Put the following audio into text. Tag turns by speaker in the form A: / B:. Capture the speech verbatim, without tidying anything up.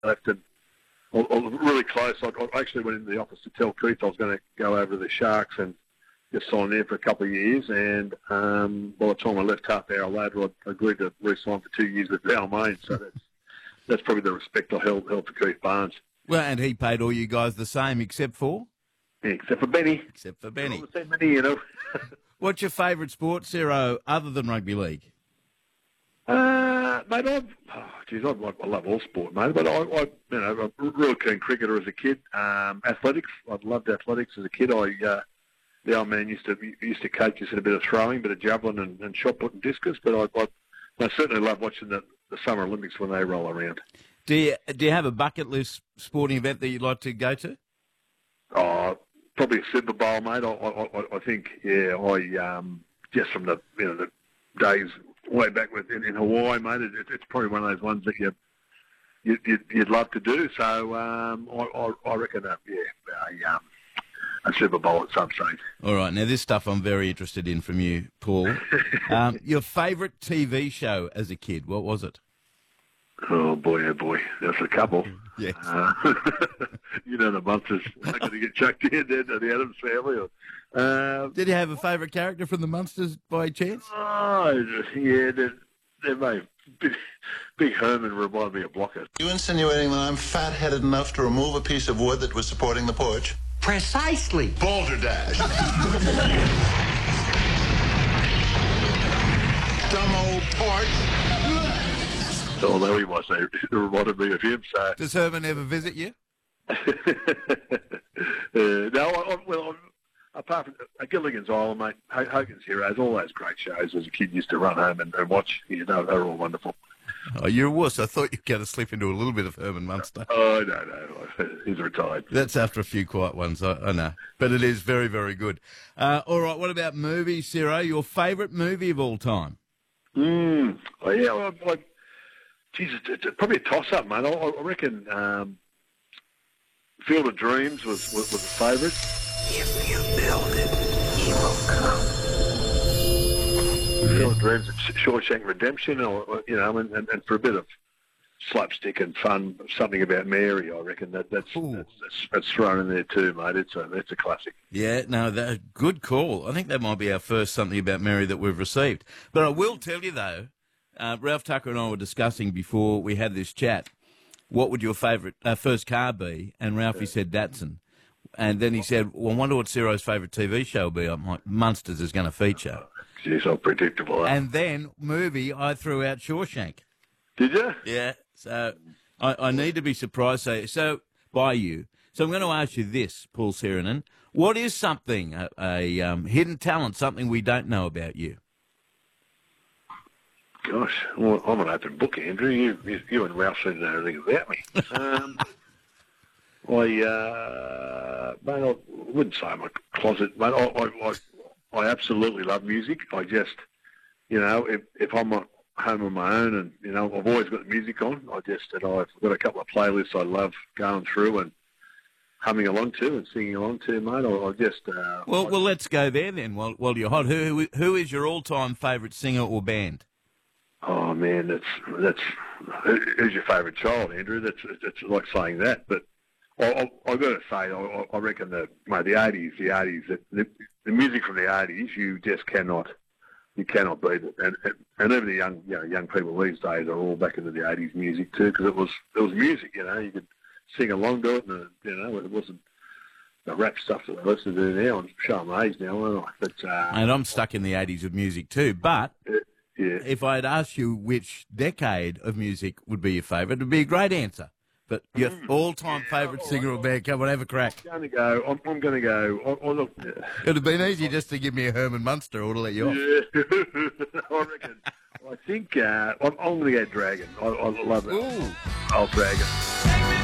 A: left, and I I was really close. I, I actually went into the office to tell Keith I was going to go over to the Sharks and just sign there for a couple of years. And um, by the time I left half hour later, I agreed to re-sign for two years with Balmain. So that's that's probably the respect I held, held for Keith Barnes.
B: Well, and he paid all you guys the same, except for?
A: Yeah, except for Benny.
B: Except for Benny.
A: All the same Benny, you know.
B: What's your favourite sport, Ciro, other than rugby league?
A: Uh, mate, I've, oh, geez, I, I love all sport, mate. But I, I, you know, I'm a real keen cricketer as a kid. Um, athletics, I loved athletics as a kid. I, uh, the old man used to used to coach us in a bit of throwing, a bit of javelin and, and shot put and discus. But I, I, I certainly love watching the, the Summer Olympics when they roll around.
B: Do you do you have a bucket list sporting event that you'd like to go to?
A: Oh, probably a Super Bowl, mate. I, I, I think, yeah, I um, just from the you know the days way back with in, in Hawaii, mate. It, it's probably one of those ones that you, you you'd, you'd love to do. So um, I, I, I reckon, uh, yeah, a, um, a Super Bowl at some stage.
B: All right, now this stuff I'm very interested in from you, Paul. um, your favourite T V show as a kid, what was it?
A: Oh boy, oh boy, there's a couple.
B: Yes.
A: Uh, you know the Munsters are going to get chucked in there to the Adams family. Or, uh,
B: Did you have a favourite character from the Munsters by chance?
A: Oh, yeah, they're, they're made. Big, Big Herman reminded me of Blocker.
C: You insinuating that I'm fat-headed enough to remove a piece of wood that was supporting the porch?
D: Precisely.
C: Balderdash. Dumb old porch.
A: Although he was, they reminded me of him. So.
B: Does Herman ever visit you?
A: uh, no, I, I, well, I, apart from uh, Gilligan's Island, mate, Hogan's Heroes, all those great shows as a kid used to run home and, and watch. You know, they were all wonderful.
B: Oh, you're a wuss. I thought you'd going to slip into a little bit of Herman Munster.
A: Oh, no, no, he's retired.
B: That's after a few quiet ones, I, I know. But it is very, very good. Uh, all right, what about movies, Ciro? Your favourite movie of all time?
A: Mm, oh, yeah, well, I, Jesus, it's probably a toss-up, mate. I, I reckon um, Field of Dreams was, was, was a favourite.
D: If you build it, he will come.
A: Field of Dreams, Shawshank Redemption, or, or you know, and, and, and for a bit of slapstick and fun, something about Mary. I reckon that that's that's, that's that's thrown in there too, mate. It's a it's a classic.
B: Yeah, no, that, good call. I think that might be our first something about Mary that we've received. But I will tell you though. Uh, Ralph Tucker and I were discussing before we had this chat, what would your favourite uh, first car be? And Ralphie said Datsun. And then he said, well, I wonder what Ciro's favourite T V show will be. I'm like, Munsters is going to feature.
A: Jeez, so predictable. Huh?
B: And then, movie, I threw out Shawshank.
A: Did you?
B: Yeah. So I, I need to be surprised so, so by you. So I'm going to ask you this, Paul Sirenen. What is something, a, a um, hidden talent, something we don't know about you?
A: Gosh, well, I'm an open book, Andrew. You, you, you and Ralph seem to know everything about me. Um, I, uh, mate, I wouldn't say I'm a closet, mate. I, I, I, I absolutely love music. I just, you know, if, if I'm at home on my own and, you know, I've always got the music on, I just, and I've got a couple of playlists I love going through and humming along to and singing along to, mate. I, I just... Uh,
B: well,
A: I,
B: well, let's go there then while, while you're hot. Who, who is your all-time favourite singer or band?
A: Oh man, that's that's who's your favourite child, Andrew? That's it's like saying that, but I, I, I've got to say, I, I reckon that mate, the eighties, the eighties, the, the music from the eighties, you just cannot, you cannot beat it, and and, and even the young, you know, young people these days are all back into the eighties music too, because it was it was music, you know, you could sing along to it, and you know, it wasn't the rap stuff that they listen to now. I'm showing my age now, aren't I? But uh,
B: and I'm stuck in the eighties with music too, but.
A: It, Yeah.
B: If I had asked you which decade of music would be your favourite, it would be a great answer. But your mm. all-time yeah, favourite singer or band, come on, have a crack.
A: I'm going to go. I'm, I'm going to go. I, I look, yeah.
B: It would have been easy just to give me a Herman Munster or to let you off.
A: Yeah, I reckon. I think uh, I'm, I'm going to go Dragon. I, I love it.
B: Ooh.
A: I'll Dragon.